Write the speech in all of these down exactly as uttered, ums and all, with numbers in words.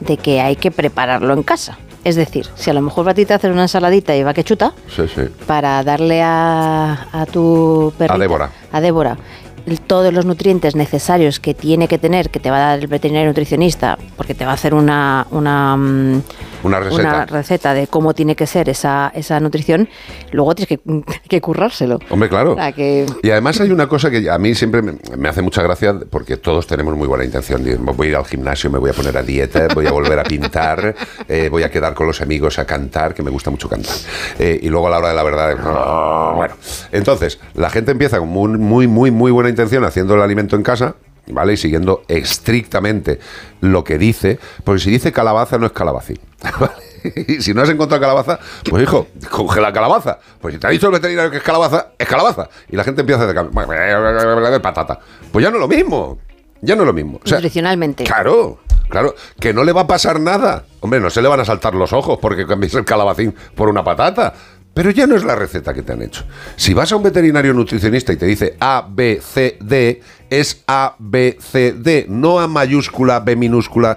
de que hay que prepararlo en casa. Es decir, si a lo mejor para ti te haces una ensaladita y va que chuta, sí, sí. para darle a, a tu perrita, a Débora, a Débora todos los nutrientes necesarios que tiene que tener, que te va a dar el veterinario nutricionista, porque te va a hacer una una, una, receta. una receta de cómo tiene que ser esa, esa nutrición, luego tienes que, que currárselo. Hombre, claro. O sea, que... Y además hay una cosa que a mí siempre me, me hace mucha gracia, porque todos tenemos muy buena intención. Voy a ir al gimnasio, me voy a poner a dieta, voy a volver a pintar, eh, voy a quedar con los amigos a cantar, que me gusta mucho cantar. Eh, y luego a la hora de la verdad, oh, bueno. Entonces, la gente empieza con muy, muy, muy, muy buena intención haciendo el alimento en casa, ¿vale? Y siguiendo estrictamente lo que dice, porque si dice calabaza no es calabacín, ¿vale? Y si no has encontrado calabaza, pues hijo, coge la calabaza. Pues si te ha dicho el veterinario que es calabaza, es calabaza. Y la gente empieza a hacer patata. Pues ya no es lo mismo, ya no es lo mismo. O sea, nutricionalmente. Claro, claro, que no le va a pasar nada. Hombre, no se le van a saltar los ojos porque cambies el calabacín por una patata. Pero ya no es la receta que te han hecho. Si vas a un veterinario nutricionista y te dice A, B, C, D, es A, B, C, D, no A mayúscula, B minúscula,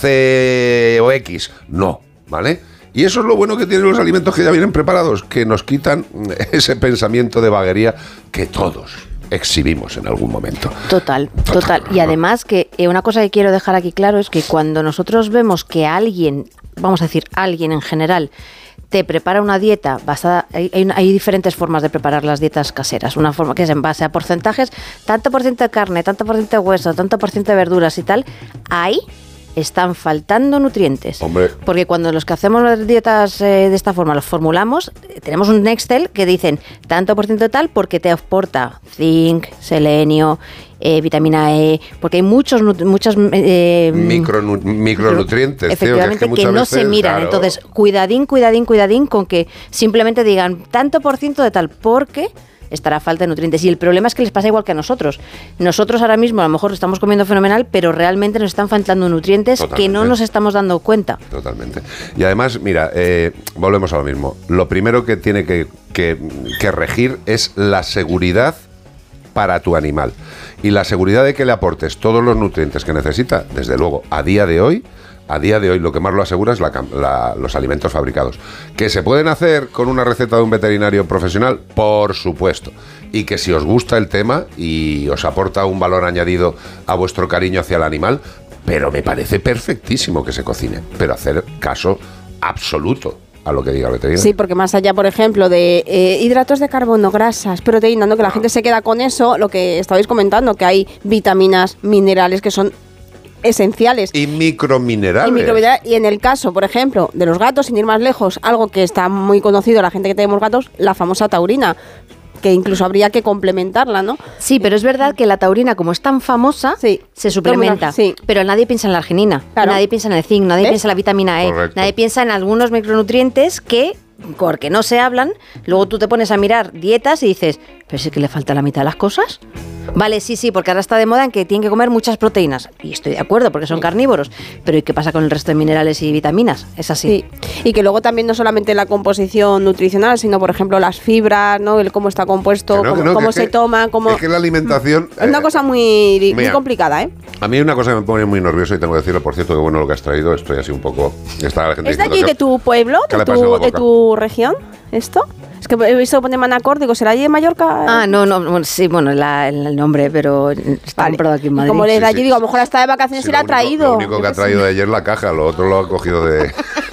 C o X. No, ¿vale? Y eso es lo bueno que tienen los alimentos que ya vienen preparados, que nos quitan ese pensamiento de vaguería que todos exhibimos en algún momento. Total, total. Y además que eh, una cosa que quiero dejar aquí claro es que cuando nosotros vemos que alguien, vamos a decir alguien en general, te prepara una dieta basada, hay, hay, hay diferentes formas de preparar las dietas caseras. Una forma que es en base a porcentajes, tanto por ciento de carne, tanto por ciento de hueso, tanto por ciento de verduras y tal. Ahí están faltando nutrientes. Hombre. Porque cuando los que hacemos las dietas eh, de esta forma los formulamos, eh, tenemos un Excel que dicen tanto por ciento de tal porque te aporta zinc, selenio, eh, vitamina E, porque hay muchos muchos eh, Micronu- micronutrientes, efectivamente, tío, que, es que, que no veces, se miran. claro. Entonces, cuidadín, cuidadín, cuidadín con que simplemente digan tanto por ciento de tal, porque estará falta de nutrientes. Y el problema es que les pasa igual que a nosotros. Nosotros ahora mismo a lo mejor estamos comiendo fenomenal, pero realmente nos están faltando nutrientes Totalmente. que no nos estamos dando cuenta. Totalmente. Y además, mira, eh, volvemos a lo mismo. Lo primero que tiene que, que, que regir es la seguridad para tu animal. Y la seguridad de que le aportes todos los nutrientes que necesita, desde luego, a día de hoy, a día de hoy lo que más lo asegura es la, la, los alimentos fabricados. ¿Que se pueden hacer con una receta de un veterinario profesional? Por supuesto. Y que si os gusta el tema y os aporta un valor añadido a vuestro cariño hacia el animal, pero me parece perfectísimo que se cocine, pero hacer caso absoluto a lo que diga el veterinario. Sí, porque más allá, por ejemplo, de eh, hidratos de carbono, grasas, proteínas, ¿no? Que la gente se queda con eso, lo que estabais comentando, que hay vitaminas, minerales que son esenciales. Y microminerales. Y microminerales. Y en el caso, por ejemplo, de los gatos, sin ir más lejos, algo que está muy conocido, la gente que tenemos gatos, la famosa taurina, que incluso habría que complementarla, ¿no? Sí, pero es verdad que la taurina, como es tan famosa, sí. se suplementa. Sí. Pero nadie piensa en la arginina, claro. nadie piensa en el zinc, nadie ¿Ves? piensa en la vitamina E, Correcto. nadie piensa en algunos micronutrientes que, porque no se hablan, luego tú te pones a mirar dietas y dices, pero sí que le falta la mitad de las cosas. Vale, sí, sí, porque ahora está de moda en que tienen que comer muchas proteínas. Y estoy de acuerdo, porque son carnívoros. Pero ¿y qué pasa con el resto de minerales y vitaminas? Es así. Sí. Y que luego también no solamente la composición nutricional, sino, por ejemplo, las fibras, ¿no? El cómo está compuesto, Que no, cómo, que no, cómo que se es que, toma, cómo... Es que la alimentación... Es una eh, cosa muy, muy mira, complicada, ¿eh? A mí hay una cosa que me pone muy nervioso y tengo que decirlo, por cierto, que bueno lo que has traído. Estoy así un poco... Está la gente ¿Es de diciendo allí, que- de tu pueblo, ¿qué de le pasa en la tu, de boca? tu región, esto? Es que he visto poner Manacor, digo, ¿será allí en Mallorca? Ah, no, no, bueno, sí, bueno, la, el nombre, pero está Vale. comprado aquí en Y Madrid. como eres de Sí, allí, sí. digo, a lo mejor está de vacaciones Sí, y la ha lo único- traído. Lo único que ha traído de ayer la caja, lo otro lo ha cogido de...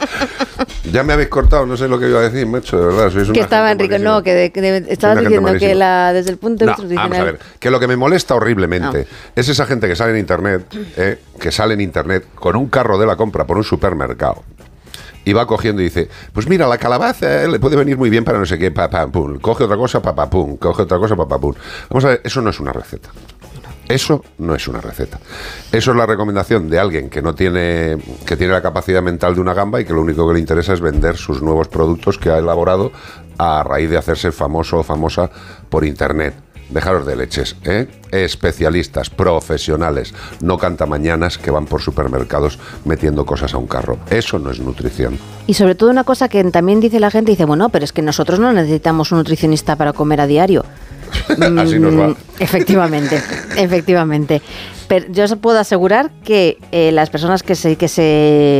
Ya me habéis cortado, no sé lo que iba a decir, macho, de verdad. Sois una Que estaba gente Enrique, malísima. no, que, de, que de- estabas una gente diciendo que malísima. la, desde el punto de No, vista nutricional... vamos a ver, que lo que me molesta horriblemente es esa gente que sale en internet, eh, que sale en internet con un carro de la compra por un supermercado y va cogiendo y dice, pues mira, la calabaza eh, le puede venir muy bien para no sé qué, pa, pa, pum, coge otra cosa, pa, pa, pum, coge otra cosa, pa, pa, pum. Vamos a ver, eso no es una receta. Eso no es una receta. Eso es la recomendación de alguien que no tiene, que tiene la capacidad mental de una gamba y que lo único que le interesa es vender sus nuevos productos que ha elaborado a raíz de hacerse famoso o famosa por internet. Dejaros de leches, ¿eh? Especialistas, profesionales, no cantamañanas que van por supermercados metiendo cosas a un carro. Eso no es nutrición. Y sobre todo una cosa que también dice la gente, dice, bueno, pero es que nosotros no necesitamos un nutricionista para comer a diario. Así nos va. Mm, efectivamente, efectivamente. Pero yo os puedo asegurar que eh, las personas que se, que se